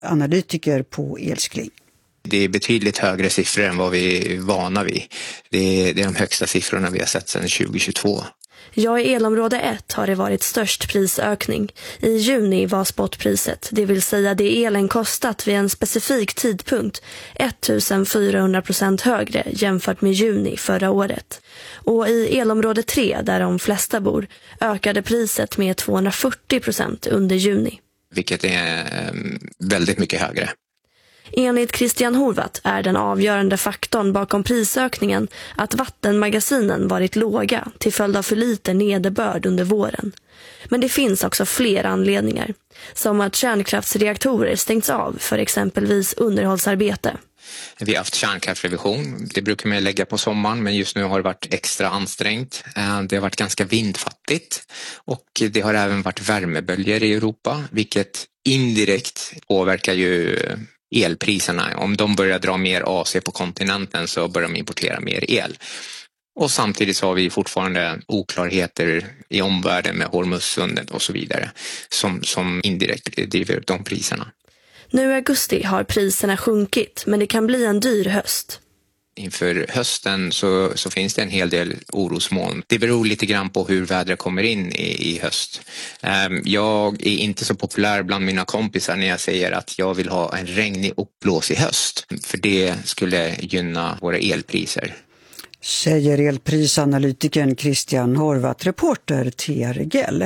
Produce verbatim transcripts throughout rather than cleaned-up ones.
analytiker på Elskling. Det är betydligt högre siffror än vad vi är vana vid. Det är, det är de högsta siffrorna vi har sett sedan tjugo tjugotvå. Ja, i elområde ett har det varit störst prisökning. I juni var spotpriset, det vill säga det elen kostat vid en specifik tidpunkt, fjortonhundra procent högre jämfört med juni förra året. Och i elområde tre, där de flesta bor, ökade priset med tvåhundrafyrtio procent under juni. Vilket är väldigt mycket högre. Enligt Christian Horvath är den avgörande faktorn bakom prisökningen att vattenmagasinen varit låga till följd av för lite nederbörd under våren. Men det finns också fler anledningar, som att kärnkraftsreaktorer stängts av för exempelvis underhållsarbete. Vi har haft kärnkraftsrevision, det brukar man lägga på sommaren, men just nu har det varit extra ansträngt. Det har varit ganska vindfattigt och det har även varit värmeböljor i Europa, vilket indirekt påverkar ju elpriserna. Om de börjar dra mer A C på kontinenten så börjar de importera mer el. Och samtidigt så har vi fortfarande oklarheter i omvärlden med Hormuzsundet och så vidare som, som indirekt driver upp de priserna. Nu i augusti har priserna sjunkit, men det kan bli en dyr höst. Inför hösten så, så finns det en hel del orosmoln. Det beror lite grann på hur vädret kommer in i, i höst. Um, jag är inte så populär bland mina kompisar när jag säger att jag vill ha en regnig uppblås i höst. För det skulle gynna våra elpriser. Säger elprisanalytikern Christian Horvath, reporter T R G L.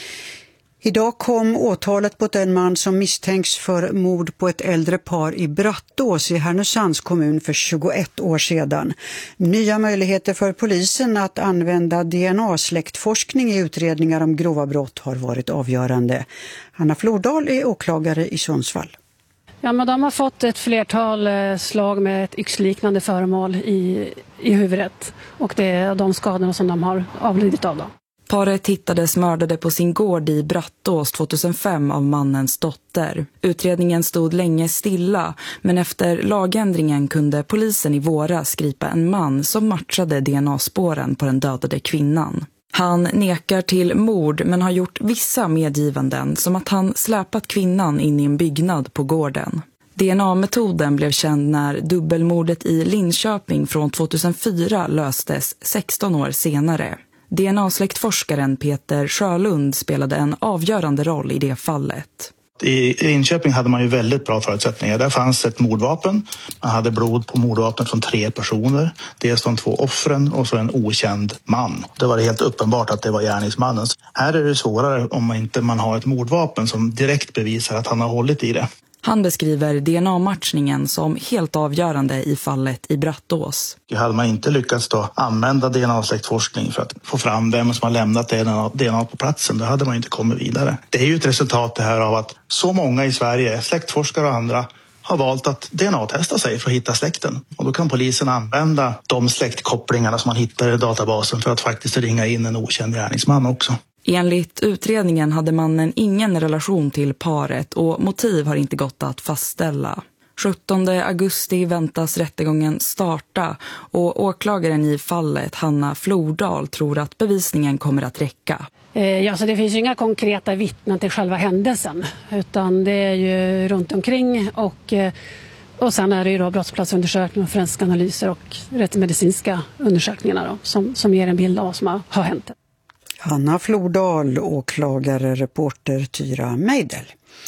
Idag kom åtalet mot en man som misstänks för mord på ett äldre par i Brattås i Härnösands kommun för tjugoett år sedan. Nya möjligheter för polisen att använda D N A-släktforskning i utredningar om grova brott har varit avgörande. Hanna Flordal är åklagare i Sundsvall. Ja, men de har fått ett flertal slag med ett yxliknande föremål i, i huvudet. Och det är de skadorna som de har avlidit av då. Paret hittades mördade på sin gård i Brattås tjugohundrafem av mannens dotter. Utredningen stod länge stilla, men efter lagändringen kunde polisen i våras gripa en man som matchade D N A-spåren på den dödade kvinnan. Han nekar till mord men har gjort vissa medgivanden, som att han släpat kvinnan in i en byggnad på gården. D N A-metoden blev känd när dubbelmordet i Linköping från tjugohundrafyra löstes sexton år senare. D N A-släktforskaren Peter Sjölund spelade en avgörande roll i det fallet. I Linköping hade man ju väldigt bra förutsättningar. Där fanns ett mordvapen. Man hade blod på mordvapnet från tre personer. Dels de två offren och så en okänd man. Det var helt uppenbart att det var gärningsmannens. Här är det svårare om man inte man har ett mordvapen som direkt bevisar att han har hållit i det. Han beskriver D N A-matchningen som helt avgörande i fallet i Brattås. Hade man inte lyckats då använda D N A-släktforskning för att få fram vem som har lämnat D N A på platsen, då hade man inte kommit vidare. Det är ju ett resultat det här av att så många i Sverige, släktforskare och andra, har valt att D N A-testa sig för att hitta släkten. Och då kan polisen använda de släktkopplingarna som man hittar i databasen för att faktiskt ringa in en okänd gärningsman också. Enligt utredningen hade mannen ingen relation till paret och motiv har inte gått att fastställa. sjuttonde augusti väntas rättegången starta och åklagaren i fallet, Hanna Flordal, tror att bevisningen kommer att räcka. Eh, ja, så det finns ju inga konkreta vittnen till själva händelsen, utan det är ju runt omkring och, och sen är det ju då brottsplatsundersökning och forensiska analyser och rättsmedicinska undersökningar då, som, som ger en bild av vad som har, har hänt. Hanna Flordal, åklagare, reporter Tyra Meidel.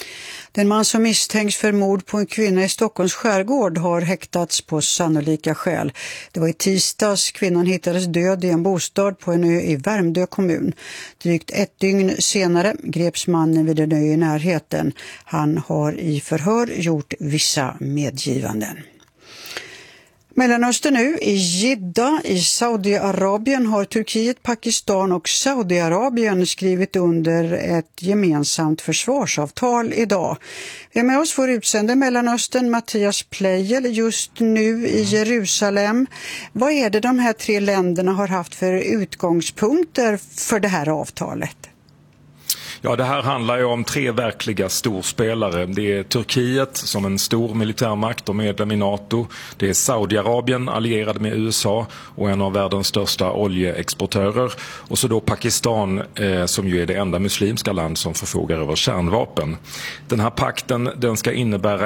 Den man som misstänks för mord på en kvinna i Stockholms skärgård har häktats på sannolika skäl. Det var i tisdags kvinnan hittades död i en bostad på en ö i Värmdö kommun. Drygt ett dygn senare greps mannen vid en ö i närheten. Han har i förhör gjort vissa medgivanden. Mellanöstern nu, i Jeddah i Saudiarabien har Turkiet, Pakistan och Saudiarabien skrivit under ett gemensamt försvarsavtal idag. Vi har med oss vår utsände Mellanöstern, Mattias Pleijel, just nu i Jerusalem. Vad är det de här tre länderna har haft för utgångspunkter för det här avtalet? Ja, det här handlar ju om tre verkliga storspelare. Det är Turkiet som en stor militärmakt och medlem i NATO. Det är Saudiarabien allierad med U S A och en av världens största oljeexportörer. Och så då Pakistan eh, som ju är det enda muslimska land som förfogar över kärnvapen. Den här pakten, den ska innebära